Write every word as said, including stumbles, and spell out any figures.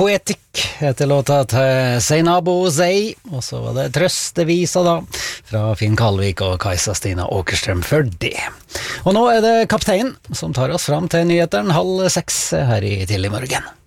Poetic heter låta til Seinabo Zei, og så var det Trøstevisa da, fra Finn Kalvik og Kajsa Stina Åkerstrøm for det. Og nå er det kapteinen som tar oss fram til nyheteren halv seks her i Tidlig Morgen.